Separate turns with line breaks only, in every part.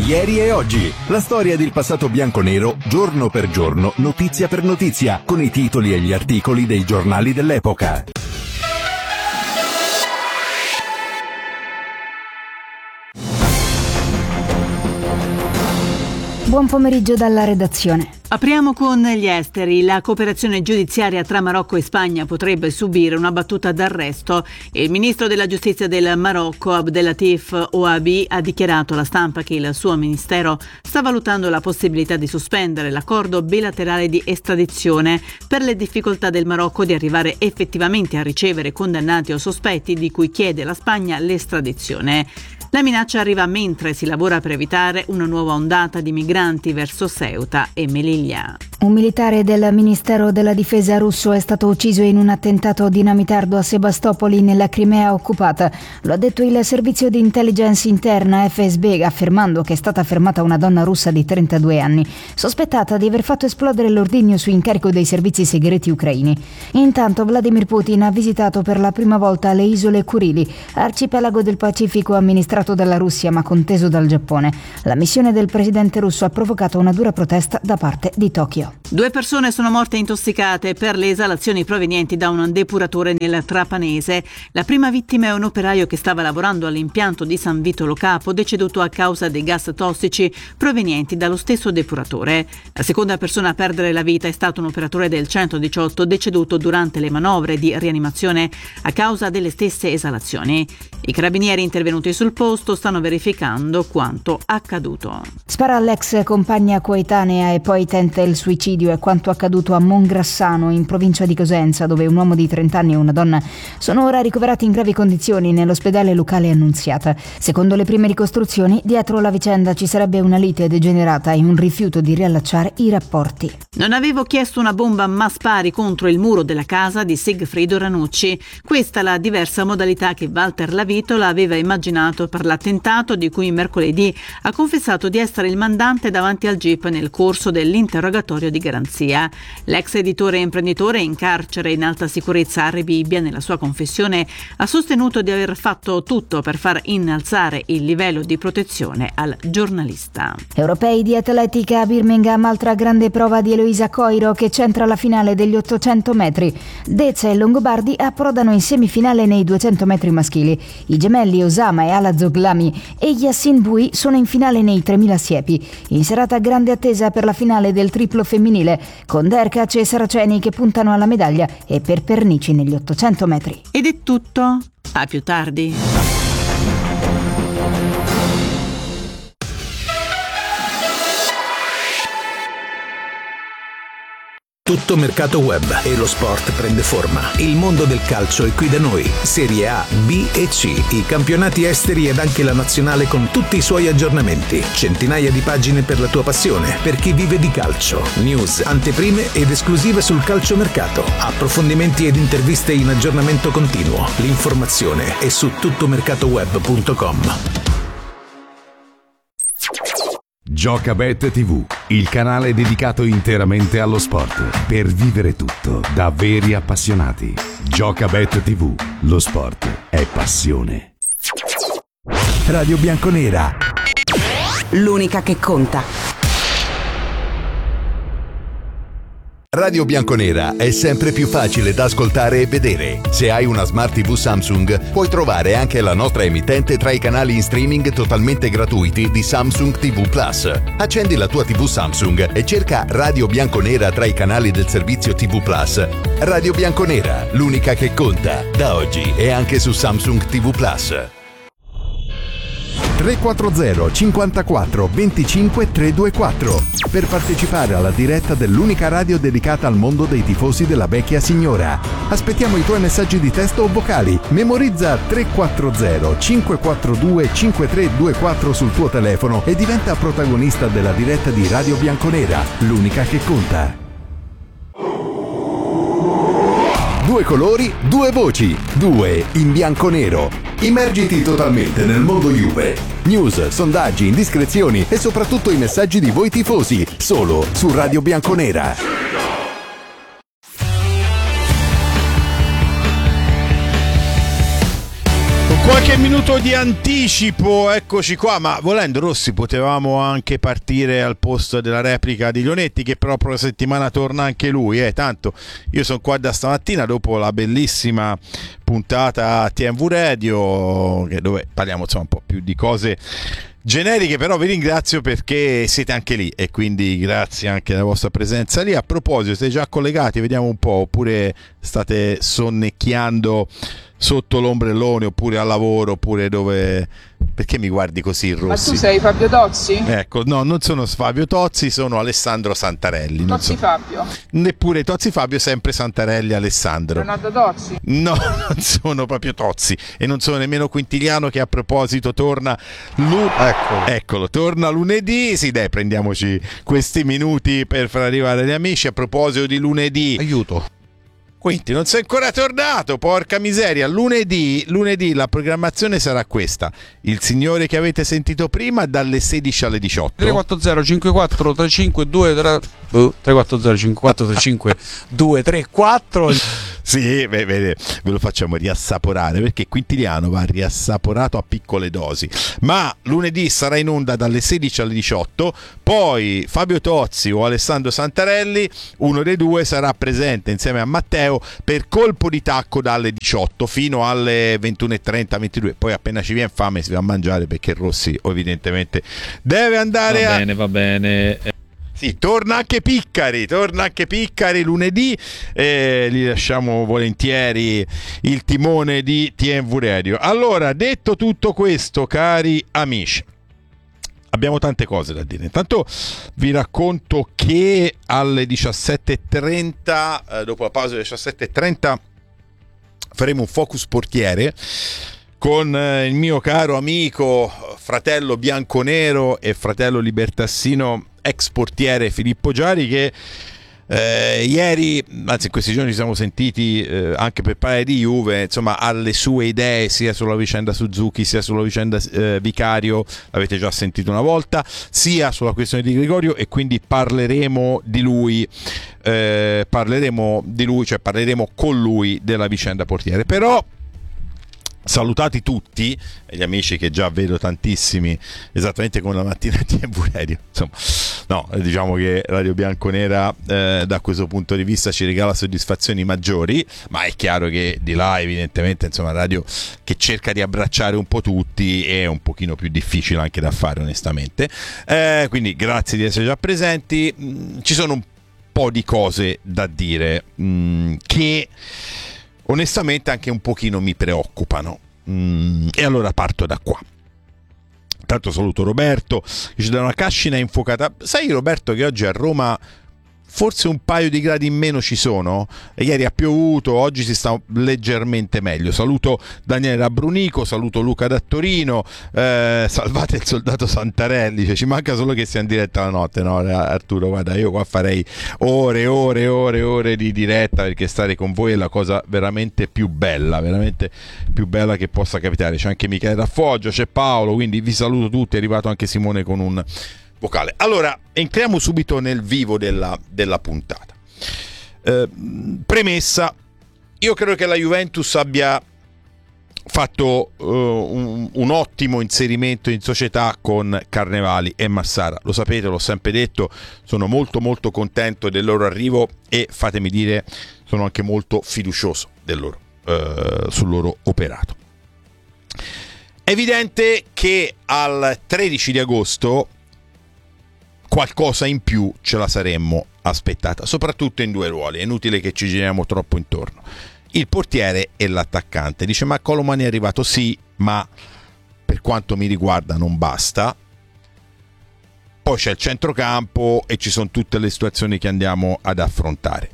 Ieri e oggi, la storia del passato bianconero, giorno per giorno, notizia per notizia, con i titoli e gli articoli dei giornali dell'epoca.
Buon pomeriggio dalla redazione.
Apriamo con gli esteri. La cooperazione giudiziaria tra Marocco e Spagna potrebbe subire una battuta d'arresto. Il ministro della giustizia del Marocco, Abdelatif Ouabi, ha dichiarato alla stampa che il suo ministero sta valutando la possibilità di sospendere l'accordo bilaterale di estradizione per le difficoltà del Marocco di arrivare effettivamente a ricevere condannati o sospetti di cui chiede la Spagna l'estradizione. La minaccia arriva mentre si lavora per evitare una nuova ondata di migranti verso Ceuta e Melilla.
Un militare del Ministero della Difesa russo è stato ucciso in un attentato dinamitardo a Sebastopoli nella Crimea occupata. Lo ha detto il servizio di intelligence interna FSB, affermando che è stata fermata una donna russa di 32 anni, sospettata di aver fatto esplodere l'ordigno su incarico dei servizi segreti ucraini. Intanto Vladimir Putin ha visitato per la prima volta le isole Kurili, arcipelago del Pacifico amministrato dalla Russia ma conteso dal Giappone. La missione del presidente russo ha provocato una dura protesta da parte di Tokyo.
2 persone sono morte intossicate per le esalazioni provenienti da un depuratore nel Trapanese. La prima vittima è un operaio che stava lavorando all'impianto di San Vito Lo Capo, deceduto a causa dei gas tossici provenienti dallo stesso depuratore. La seconda persona a perdere la vita è stato un operatore del 118, deceduto durante le manovre di rianimazione a causa delle stesse esalazioni. I carabinieri intervenuti sul posto stanno verificando quanto accaduto.
Spara all'ex compagna coetanea e poi tenta il suicidio è quanto accaduto a Mongrassano, in provincia di Cosenza, dove un uomo di 30 anni e una donna sono ora ricoverati in gravi condizioni nell'ospedale locale Annunziata. Secondo le prime ricostruzioni, dietro la vicenda ci sarebbe una lite degenerata e un rifiuto di riallacciare i rapporti.
Non avevo chiesto una bomba ma spari contro il muro della casa di Sigfrido Ranucci. Questa è la diversa modalità che Walter Lavitola aveva immaginato per l'attentato di cui mercoledì ha confessato di essere il mandante davanti al GIP nel corso dell'interrogatorio di garanzia. L'ex editore e imprenditore in carcere in alta sicurezza a Rebibbia, nella sua confessione, ha sostenuto di aver fatto tutto per far innalzare il livello di protezione al giornalista.
Europei di atletica a Birmingham, altra grande prova di Eloisa Coiro che centra la finale degli 800 metri. Deza e Longobardi approdano in semifinale nei 200 metri maschili. I gemelli Osama e Ala Zoglami e Yassin Bui sono in finale nei 3000 siepi. In serata grande attesa per la finale del triplo femminile, con Derkac e Saraceni che puntano alla medaglia e per Pernici negli 800 metri.
Ed è tutto. A più tardi.
Tutto mercato web e lo sport prende forma. Il mondo del calcio è qui da noi. Serie A, B e C, i campionati esteri ed anche la nazionale con tutti i suoi aggiornamenti. Centinaia di pagine per la tua passione, per chi vive di calcio. News, anteprime ed esclusive sul calciomercato. Approfondimenti ed interviste in aggiornamento continuo. L'informazione è su tuttomercatoweb.com.
Giocabet TV, il canale dedicato interamente allo sport, per vivere tutto da veri appassionati. Giocabet TV, lo sport è passione.
Radio Bianconera,
l'unica che conta.
Radio Bianconera è sempre più facile da ascoltare e vedere. Se hai una Smart TV Samsung, puoi trovare anche la nostra emittente tra i canali in streaming totalmente gratuiti di Samsung TV Plus. Accendi la tua TV Samsung e cerca Radio Bianconera tra i canali del servizio TV Plus. Radio Bianconera, l'unica che conta, da oggi e anche su Samsung TV Plus. 340 54 25 324 per partecipare alla diretta dell'unica radio dedicata al mondo dei tifosi della vecchia signora. Aspettiamo i tuoi messaggi di testo o vocali. Memorizza 340 542 5324 sul tuo telefono e diventa protagonista della diretta di Radio Bianconera, l'unica che conta. 2 colori, 2 voci, 2 in bianco-nero. Immergiti totalmente nel mondo Juve. News, sondaggi, indiscrezioni e soprattutto i messaggi di voi tifosi, solo su Radio Bianconera.
Con qualche Qualche minuto di anticipo, eccoci qua, ma volendo Rossi potevamo anche partire al posto della replica di Leonetti, che proprio la settimana torna anche lui, tanto io sono qua da stamattina dopo la bellissima puntata TMV Radio, dove parliamo insomma un po' più di cose generiche, però vi ringrazio perché siete anche lì e quindi grazie anche della vostra presenza lì. A proposito, siete già collegati? Vediamo un po', oppure state sonnecchiando sotto l'ombrellone, oppure al lavoro, oppure dove... Perché mi guardi così, Rossi?
Ma tu sei Fabio Tozzi?
Ecco, no, non sono Fabio Tozzi, sono Alessandro Santarelli.
Tozzi Fabio?
Neppure Tozzi Fabio, sempre Santarelli Alessandro.
Leonardo Tozzi?
No, non sono proprio Tozzi e non sono nemmeno Quintiliano, che a proposito torna Eccolo, torna lunedì. Sì, dai, prendiamoci questi minuti per far arrivare gli amici. A proposito di lunedì,
aiuto.
Quindi non sei ancora tornato, porca miseria. Lunedì la programmazione sarà questa: il signore che avete sentito prima dalle 16 alle 18.
340 54 35 23 340 54 35 234.
Sì, ve lo facciamo riassaporare, perché Quintiliano va riassaporato a piccole dosi. Ma lunedì sarà in onda dalle 16 alle 18. Poi Fabio Tozzi o Alessandro Santarelli, uno dei due, sarà presente insieme a Matteo per colpo di tacco dalle 18 fino alle 21:30, 22. Poi appena ci viene fame si va a mangiare, perché Rossi evidentemente deve andare.
Va bene.
Sì, torna anche Piccari lunedì, gli lasciamo volentieri il timone di TMV Radio. Allora, detto tutto questo, cari amici, abbiamo tante cose da dire. Intanto vi racconto che alle 17:30, dopo la pausa delle 17:30, faremo un focus portiere con il mio caro amico, fratello bianconero e fratello libertassino, ex portiere Filippo Giari, che ieri, anzi in questi giorni ci siamo sentiti anche per parlare di Juve. Insomma, ha le sue idee sia sulla vicenda Suzuki sia sulla vicenda Vicario, l'avete già sentito una volta, sia sulla questione di Gregorio, e quindi parleremo di lui, cioè parleremo con lui della vicenda portiere. Però salutati tutti gli amici, che già vedo tantissimi, esattamente come la mattina di TMV Radio. Insomma, no, diciamo che Radio Bianconera da questo punto di vista ci regala soddisfazioni maggiori, ma è chiaro che di là evidentemente, insomma, radio che cerca di abbracciare un po' tutti è un pochino più difficile anche da fare, onestamente. Quindi grazie di essere già presenti. Ci sono un po' di cose da dire che onestamente anche un pochino mi preoccupano, e allora parto da qua. Tanto saluto Roberto, che ci dà una cascina infuocata. Sai, Roberto, che oggi a Roma forse un paio di gradi in meno ci sono, e ieri ha piovuto, oggi si sta leggermente meglio. Saluto Daniele da Brunico, saluto Luca da Torino, salvate il soldato Santarelli, cioè, ci manca solo che sia in diretta la notte, no Arturo? Guarda, io qua farei ore di diretta, perché stare con voi è la cosa veramente più bella che possa capitare. C'è anche Michele da Foggia, c'è Paolo, quindi vi saluto tutti. È arrivato anche Simone con un vocale. Allora, entriamo subito nel vivo della puntata. Premessa: io credo che la Juventus abbia fatto un ottimo inserimento in società con Carnevali e Massara. Lo sapete, l'ho sempre detto, sono molto molto contento del loro arrivo, e fatemi dire, sono anche molto fiducioso sul loro operato. È evidente che al 13 di agosto qualcosa in più ce la saremmo aspettata, soprattutto in due ruoli. È inutile che ci giriamo troppo intorno: il portiere e l'attaccante. Dice, ma Colomani è arrivato? Sì, ma per quanto mi riguarda non basta. Poi c'è il centrocampo e ci sono tutte le situazioni che andiamo ad affrontare.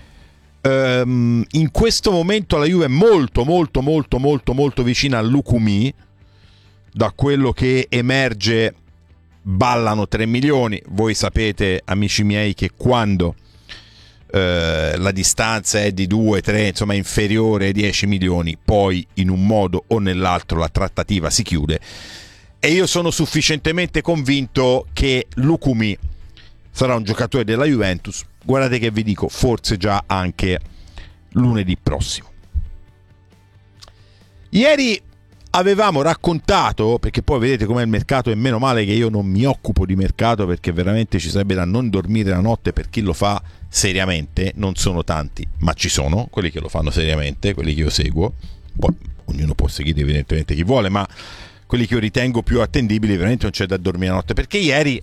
In questo momento la Juve è molto vicina al Lukumi. Da quello che emerge ballano 3 milioni. Voi sapete, amici miei, che quando la distanza è di 2-3, insomma inferiore ai 10 milioni, poi in un modo o nell'altro la trattativa si chiude, e io sono sufficientemente convinto che Lukumi sarà un giocatore della Juventus. Guardate che vi dico, forse già anche lunedì prossimo. Ieri avevamo raccontato, perché poi vedete com'è il mercato, e meno male che io non mi occupo di mercato, perché veramente ci sarebbe da non dormire la notte per chi lo fa seriamente. Non sono tanti, ma ci sono quelli che lo fanno seriamente, quelli che io seguo. Poi ognuno può seguire evidentemente chi vuole, ma quelli che io ritengo più attendibili veramente non c'è da dormire la notte, perché ieri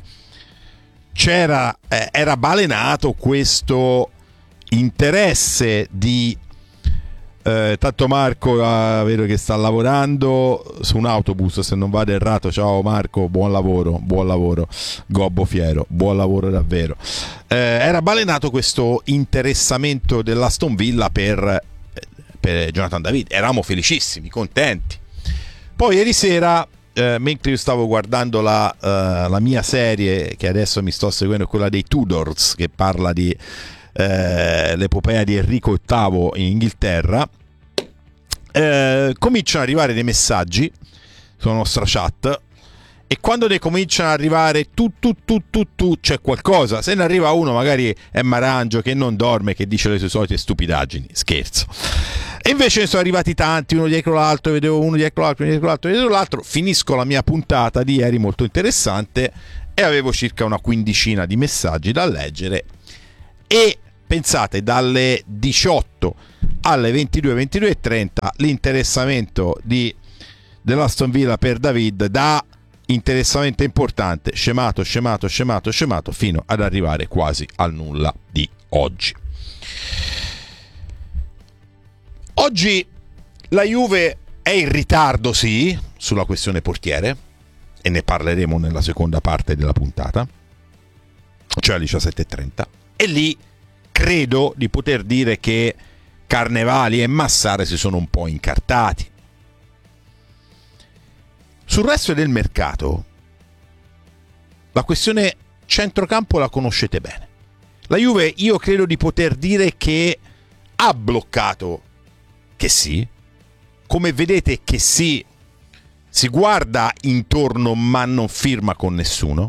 era balenato questo interesse di tanto Marco, vedo che sta lavorando su un autobus, se non vado errato. Ciao Marco, buon lavoro, Gobbo fiero, buon lavoro davvero. Era balenato questo interessamento dell'Aston Villa per Jonathan David. Eravamo felicissimi, contenti. Poi ieri sera, mentre io stavo guardando la mia serie che adesso mi sto seguendo, quella dei Tudors, che parla di l'epopea di Enrico VIII in Inghilterra, cominciano ad arrivare dei messaggi sulla nostra chat, e quando ne cominciano ad arrivare tu c'è qualcosa. Se ne arriva uno magari è Marangio che non dorme, che dice le sue solite stupidaggini, scherzo, e invece ne sono arrivati tanti, uno dietro l'altro, vedevo uno dietro l'altro. Finisco la mia puntata di ieri molto interessante e avevo circa una quindicina di messaggi da leggere, e pensate, dalle 18 alle 22:30 l'interessamento dell'Aston Villa per David, da interessamento importante, scemato fino ad arrivare quasi al nulla di oggi. Oggi la Juve è in ritardo, sì, sulla questione portiere, e ne parleremo nella seconda parte della puntata, cioè alle 17:30, e lì credo di poter dire che Carnevali e Massara si sono un po' incartati. Sul resto del mercato la questione centrocampo la conoscete bene. La Juve, io credo di poter dire che ha bloccato che sì, come vedete che sì, si guarda intorno ma non firma con nessuno.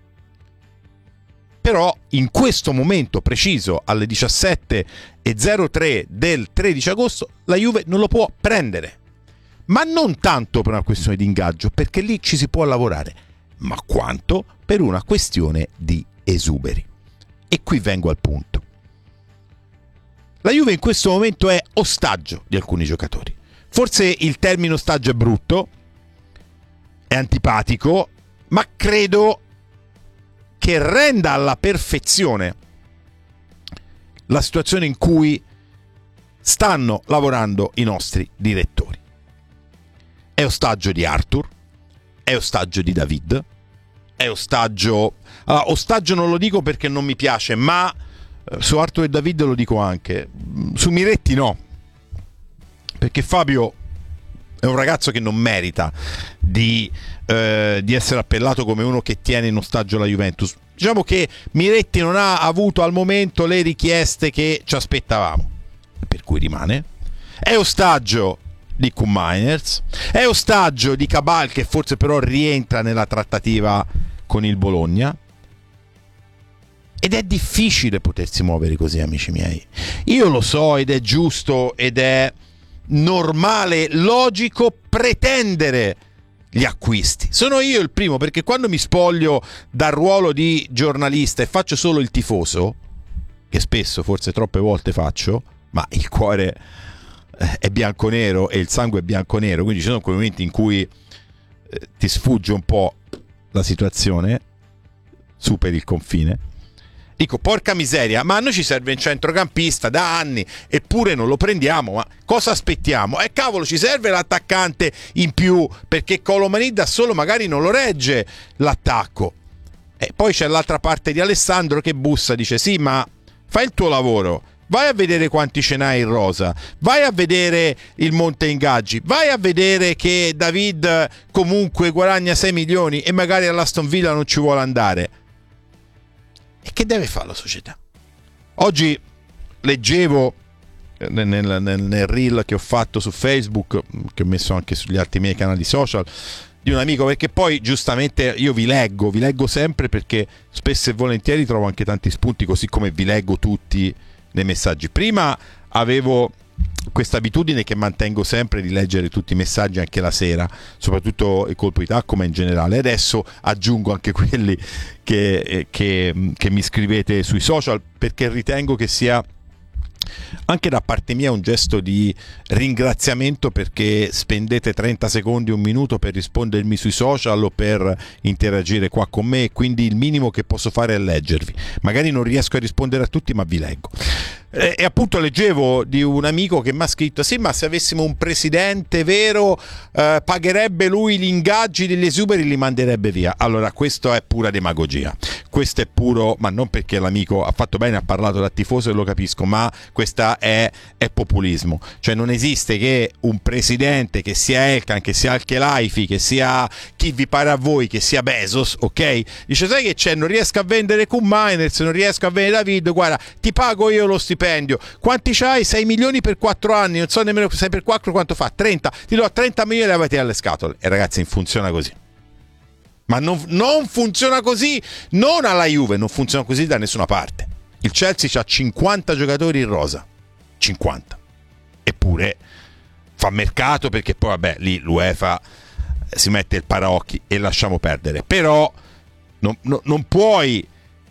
Però in questo momento preciso, alle 17:03 del 13 agosto, la Juve non lo può prendere. Ma non tanto per una questione di ingaggio, perché lì ci si può lavorare, ma quanto per una questione di esuberi. E qui vengo al punto. La Juve in questo momento è ostaggio di alcuni giocatori. Forse il termine ostaggio è brutto, è antipatico, ma credo che renda alla perfezione la situazione in cui stanno lavorando i nostri direttori. È ostaggio di Arthur, è ostaggio di David, è ostaggio... ostaggio non lo dico perché non mi piace, ma su Arthur e David lo dico anche. Su Miretti no, perché Fabio è un ragazzo che non merita di essere appellato come uno che tiene in ostaggio la Juventus. Diciamo che Miretti non ha avuto al momento le richieste che ci aspettavamo, per cui rimane. È ostaggio di Koeman, è ostaggio di Cabal, che forse però rientra nella trattativa con il Bologna, ed è difficile potersi muovere così, amici miei. Io lo so, ed è giusto ed è normale, logico pretendere gli acquisti. Sono io il primo, perché quando mi spoglio dal ruolo di giornalista e faccio solo il tifoso, che spesso, forse troppe volte faccio, ma il cuore è bianconero e il sangue è bianconero, quindi ci sono quei momenti in cui ti sfugge un po' la situazione, superi il confine. Dico, porca miseria, ma a noi ci serve un centrocampista da anni, eppure non lo prendiamo. Ma cosa aspettiamo? Cavolo, ci serve l'attaccante in più, perché Colomani da solo magari non lo regge l'attacco. E poi c'è l'altra parte di Alessandro che bussa, dice sì, ma fai il tuo lavoro, vai a vedere quanti ce n'hai in rosa, vai a vedere il monte ingaggi, vai a vedere che David comunque guadagna 6 milioni e magari all'Aston Villa non ci vuole andare. E che deve fare la società? Oggi leggevo nel reel che ho fatto su Facebook, che ho messo anche sugli altri miei canali social, di un amico, perché poi giustamente io vi leggo sempre, perché spesso e volentieri trovo anche tanti spunti, così come vi leggo tutti nei messaggi. Prima avevo questa abitudine che mantengo sempre di leggere tutti i messaggi anche la sera, soprattutto il colpo di tacco, ma in generale. Adesso aggiungo anche quelli che mi scrivete sui social, perché ritengo che sia anche da parte mia un gesto di ringraziamento, perché spendete 30 secondi, un minuto per rispondermi sui social o per interagire qua con me, quindi il minimo che posso fare è leggervi. Magari non riesco a rispondere a tutti, ma vi leggo. E appunto leggevo di un amico che mi ha scritto: sì, ma se avessimo un presidente vero pagherebbe lui gli ingaggi degli esuberi, li manderebbe via. Allora, questo è pura demagogia, questo è puro, ma non perché l'amico ha fatto bene, ha parlato da tifoso e lo capisco, ma questa è populismo. Cioè non esiste che un presidente, che sia Elkan, che sia Al-Khelaifi, che sia chi vi pare a voi, che sia Bezos, ok? Dice: sai che c'è, non riesco a vendere Q-Miners, non riesco a vendere David, guarda, ti pago io lo stipendio. Quanti c'hai? 6 milioni per 4 anni, non so nemmeno 6 per 4 quanto fa, 30, ti do 30 milioni e le avete alle scatole. E ragazzi, non funziona così. Ma non funziona così, non alla Juve, non funziona così da nessuna parte. Il Chelsea ha 50 giocatori in rosa, 50. Eppure fa mercato, perché poi vabbè, lì l'UEFA si mette il paraocchi e lasciamo perdere. Però non puoi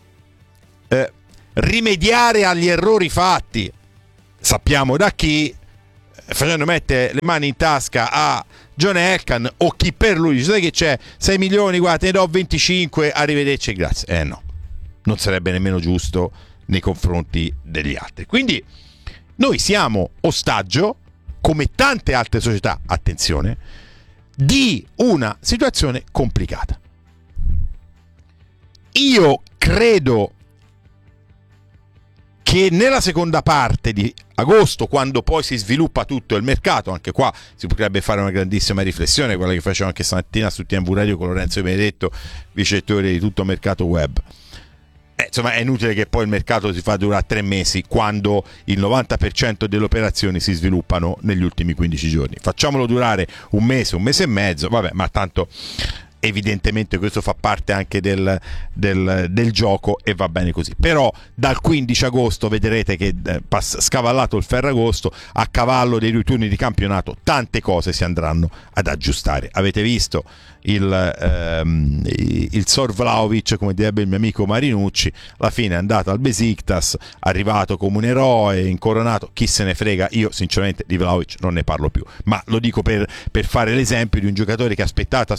rimediare agli errori fatti, sappiamo da chi, facendo mettere le mani in tasca a John Elkann o chi per lui dice: sai che c'è, 6 milioni, guarda, te ne do 25, arrivederci e grazie. No, non sarebbe nemmeno giusto nei confronti degli altri. Quindi noi siamo ostaggio, come tante altre società, attenzione, di una situazione complicata. Io credo che nella seconda parte di agosto, quando poi si sviluppa tutto il mercato, anche qua si potrebbe fare una grandissima riflessione, quella che facevo anche stamattina su TNV Radio con Lorenzo Benedetto, vice direttore di Tutto Mercato Web. Insomma, è inutile che poi il mercato si fa durare 3 mesi quando il 90% delle operazioni si sviluppano negli ultimi 15 giorni. Facciamolo durare un mese e mezzo, vabbè, ma tanto evidentemente questo fa parte anche del gioco e va bene così. Però dal 15 agosto vedrete che scavallato il Ferragosto, a cavallo dei 2 turni di campionato, tante cose si andranno ad aggiustare. Avete visto il Sor Vlahovic, come direbbe il mio amico Marinucci, alla fine è andato al Besiktas, arrivato come un eroe, incoronato, chi se ne frega. Io sinceramente di Vlahovic non ne parlo più, ma lo dico per fare l'esempio di un giocatore che ha aspettato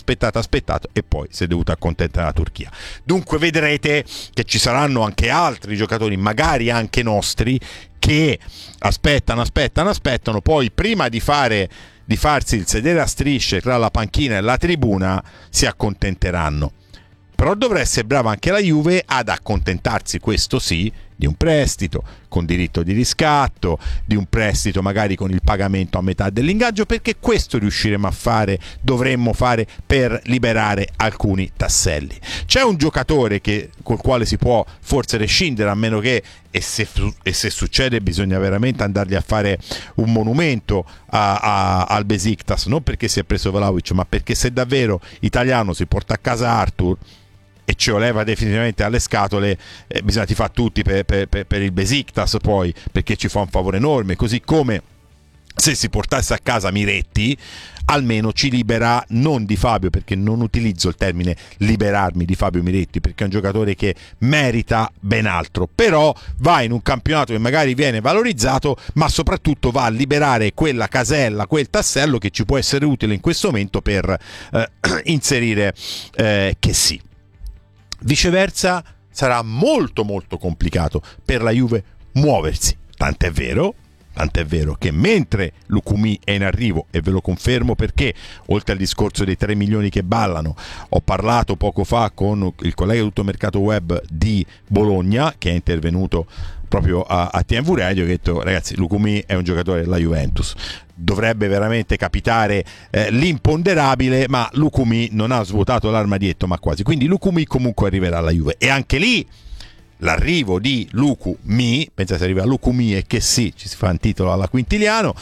e poi si è dovuto accontentare la Turchia. Dunque vedrete che ci saranno anche altri giocatori, magari anche nostri, che aspettano, poi prima di farsi il sedere a strisce tra la panchina e la tribuna si accontenteranno. Però dovrà essere brava anche la Juve ad accontentarsi, questo sì, di un prestito con diritto di riscatto, di un prestito magari con il pagamento a metà dell'ingaggio, perché questo dovremmo fare per liberare alcuni tasselli. C'è un giocatore col quale si può forse rescindere, a meno che, e se succede bisogna veramente andargli a fare un monumento al Besiktas, non perché si è preso Vlahovic, ma perché se davvero italiano si porta a casa Arthur e ce lo leva definitivamente alle scatole, bisogna tifare tutti per il Besiktas, poi, perché ci fa un favore enorme. Così come se si portasse a casa Miretti, almeno ci libera, non di Fabio, perché non utilizzo il termine liberarmi di Fabio Miretti, perché è un giocatore che merita ben altro, però va in un campionato che magari viene valorizzato, ma soprattutto va a liberare quella casella, quel tassello che ci può essere utile in questo momento per inserire che sì. Viceversa sarà molto molto complicato per la Juve muoversi, tant'è vero che mentre Lukumi è in arrivo, e ve lo confermo perché, oltre al discorso dei 3 milioni che ballano, ho parlato poco fa con il collega di Tutto Mercato Web di Bologna, che è intervenuto proprio a TNV Radio, che ha detto: ragazzi, Lukumi è un giocatore della Juventus, dovrebbe veramente capitare l'imponderabile, ma Lukumi non ha svuotato l'armadietto, ma quasi. Quindi Lukumi comunque arriverà alla Juve, e anche lì l'arrivo di Lukumi, pensa se arriva a Lukumi e che sì, ci si fa un titolo alla Quintiliano,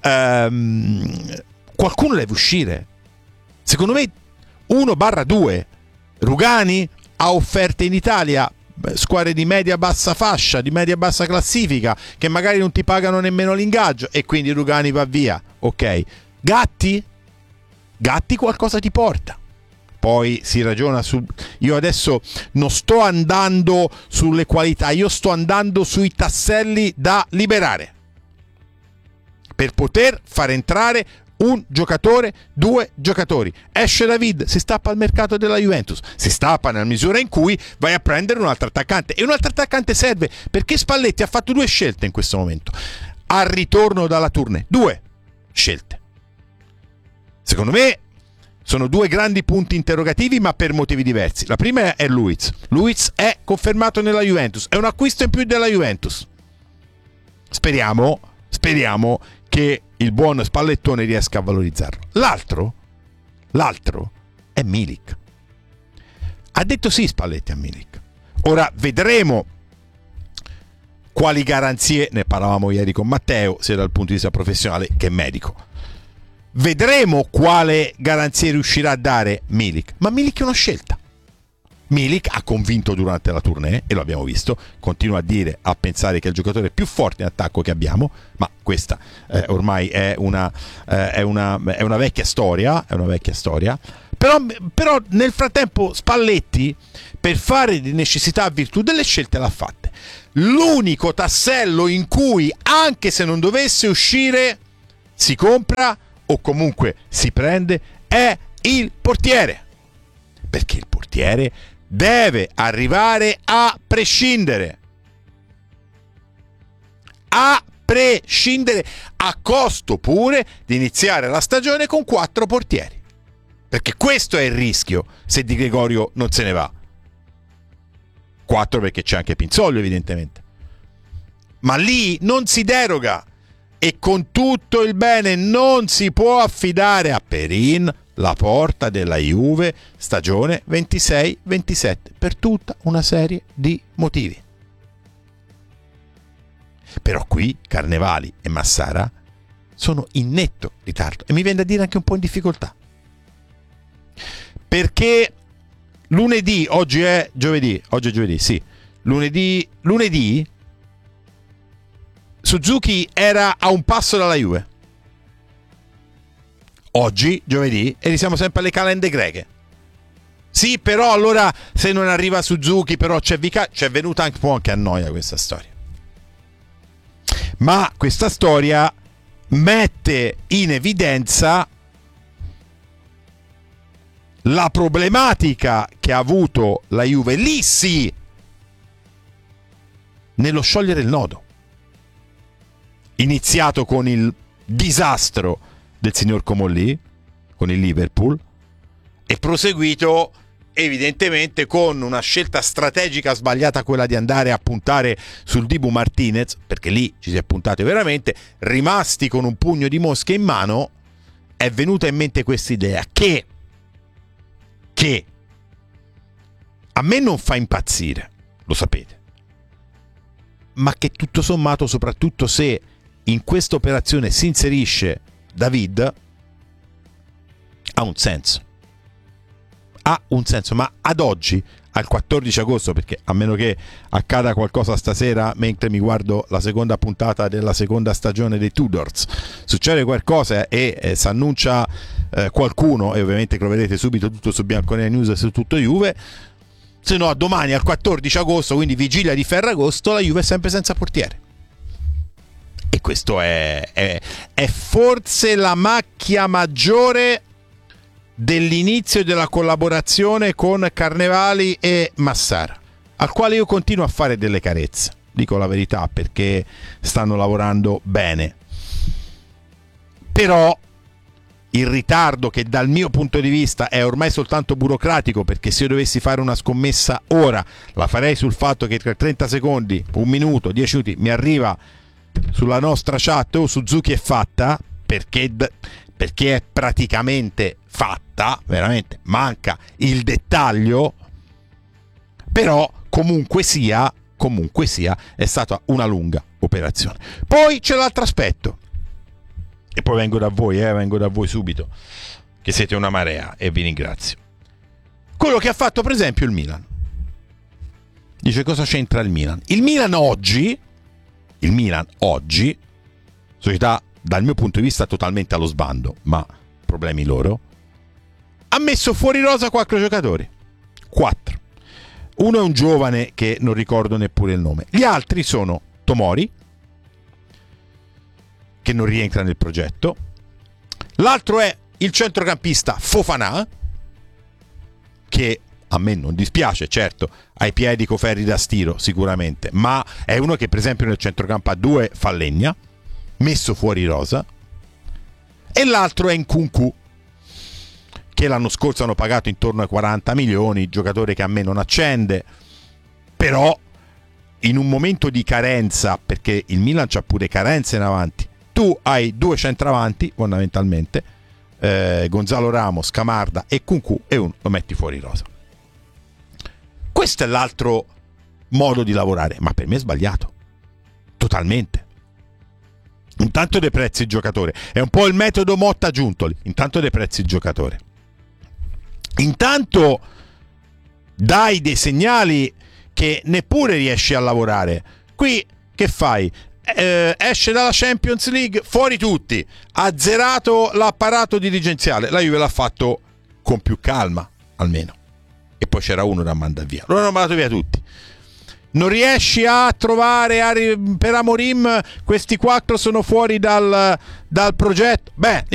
qualcuno deve uscire. Secondo me 1/2. Rugani ha offerte in Italia, squadre di media-bassa fascia, di media-bassa classifica, che magari non ti pagano nemmeno l'ingaggio e quindi Rugani va via. Ok, Gatti qualcosa ti porta. Poi si ragiona su... Io adesso non sto andando sulle qualità, io sto andando sui tasselli da liberare per poter far entrare un giocatore, 2 giocatori. Esce David, si stappa al mercato della Juventus, si stappa nella misura in cui vai a prendere un altro attaccante, e un altro attaccante serve, perché Spalletti ha fatto 2 scelte in questo momento al ritorno dalla tournée. 2 scelte, secondo me sono 2 grandi punti interrogativi, ma per motivi diversi. La prima è Luiz è confermato nella Juventus, è un acquisto in più della Juventus. Speriamo che il buon Spallettone riesca a valorizzarlo. L'altro è Milik. Ha detto sì Spalletti a Milik. Ora vedremo quali garanzie, ne parlavamo ieri con Matteo, sia dal punto di vista professionale che medico. Vedremo quale garanzie riuscirà a dare Milik. Ma Milik è una scelta. Milik ha convinto durante la tournée, e lo abbiamo visto, continua a pensare che è il giocatore più forte in attacco che abbiamo, ma questa ormai è una vecchia storia, però nel frattempo Spalletti, per fare di necessità virtù, delle scelte l'ha fatte. L'unico tassello in cui, anche se non dovesse uscire, si compra o comunque si prende è il portiere, perché il portiere deve arrivare a prescindere, a costo pure di iniziare la stagione con 4 portieri, perché questo è il rischio se Di Gregorio non se ne va. 4 perché c'è anche Pinzoglio evidentemente, ma lì non si deroga, e con tutto il bene non si può affidare a Perin la porta della Juve stagione 26-27 per tutta una serie di motivi. Però qui Carnevali e Massara sono in netto ritardo, e mi viene da dire anche un po' in difficoltà, perché oggi è giovedì, sì, lunedì Suzuki era a un passo dalla Juve. Oggi, giovedì, e siamo sempre alle calende greche. Sì, però allora se non arriva Suzuki, però c'è venuta un po' anche a noia questa storia. Ma questa storia mette in evidenza la problematica che ha avuto la Juve, lì sì, nello sciogliere il nodo, iniziato con il disastro del signor Comolli con il Liverpool e proseguito evidentemente con una scelta strategica sbagliata, quella di andare a puntare sul Dibu Martinez, perché lì ci si è puntati veramente. Rimasti con un pugno di mosche in mano, è venuta in mente questa idea che a me non fa impazzire, lo sapete, ma che tutto sommato, soprattutto se in questa operazione si inserisce David, ha un senso, ma ad oggi, al 14 agosto, perché a meno che accada qualcosa stasera mentre mi guardo la seconda puntata della seconda stagione dei Tudors, succede qualcosa e si annuncia qualcuno, e ovviamente lo vedrete subito tutto su Bianconera News e su tutto Juve, se no a domani al 14 agosto, quindi vigilia di Ferragosto, la Juve è sempre senza portiere. E questo è forse la macchia maggiore dell'inizio della collaborazione con Carnevali e Massara, al quale io continuo a fare delle carezze, dico la verità, perché stanno lavorando bene. Però il ritardo, che dal mio punto di vista è ormai soltanto burocratico, perché se io dovessi fare una scommessa ora la farei sul fatto che tra 30 secondi, un minuto, 10 minuti mi arriva sulla nostra chat Suzuki è fatta, perché è praticamente fatta, veramente manca il dettaglio. Però comunque sia è stata una lunga operazione. Poi c'è l'altro aspetto, e poi vengo da voi subito, che siete una marea e vi ringrazio. Quello che ha fatto per esempio il Milan. Dice cosa c'entra il Milan? Il Milan oggi, società dal mio punto di vista totalmente allo sbando, ma problemi loro, ha messo fuori rosa 4 giocatori. 4. Uno è un giovane che non ricordo neppure il nome. Gli altri sono Tomori, che non rientra nel progetto. L'altro è il centrocampista Fofana, che a me non dispiace, certo, ha i piedi co ferri da stiro sicuramente, ma è uno che per esempio nel centrocampo a 2 fa legna, messo fuori rosa. E l'altro è Nkunku, che l'anno scorso hanno pagato intorno ai 40 milioni, giocatore che a me non accende, però in un momento di carenza, perché il Milan c'ha pure carenze in avanti, tu hai 2 centravanti fondamentalmente, Gonzalo Ramos, Camarda e Nkunku, e uno lo metti fuori rosa. Questo è l'altro modo di lavorare, ma per me è sbagliato totalmente. Intanto deprezzi il giocatore, è un po' il metodo Motta Giuntoli, intanto deprezzi il giocatore, intanto dai dei segnali che neppure riesci a lavorare. Qui che fai? Esce dalla Champions League, fuori tutti, ha azzerato l'apparato dirigenziale. La Juve l'ha fatto con più calma almeno, e poi c'era uno da mandare via, loro hanno mandato via tutti. Non riesci a trovare per Amorim, questi 4 sono fuori dal progetto. Beh,